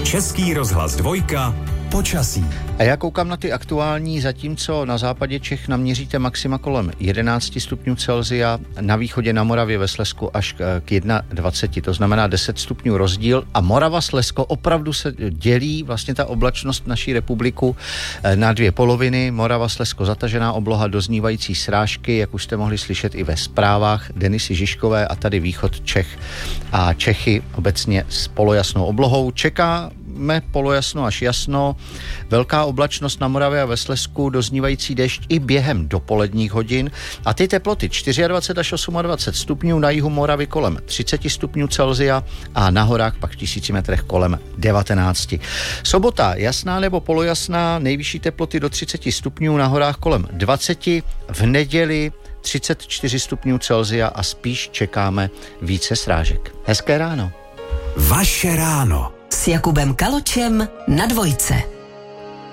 Český rozhlas Dvojka. Počasí. A já koukám na ty aktuální, zatímco na západě Čech naměříte maxima kolem 11 stupňů Celsia, na východě na Moravě ve Slezsku až k 21, to znamená 10 stupňů rozdíl a Morava Slezsko opravdu se dělí vlastně ta oblačnost naší republiku na dvě poloviny. Morava Slezsko zatažená obloha, doznívající srážky, jak už jste mohli slyšet i ve zprávách Denisy Žižkové, a tady východ Čech a Čechy obecně s polojasnou oblohou. Čekáme polojasno až jasno, velká oblačnost na Moravě a ve Slezsku, doznívající déšť i během dopoledních hodin a ty teploty 24 až 28 stupňů, na jihu Moravy kolem 30 stupňů Celsia a na horách pak v 1000 metrech kolem 19. Sobota jasná nebo polojasná, nejvyšší teploty do 30 stupňů, na horách kolem 20, v neděli 34 stupňů Celsia a spíš čekáme více srážek. Hezké ráno. Vaše ráno. S Jakubem Kaločem na Dvojce.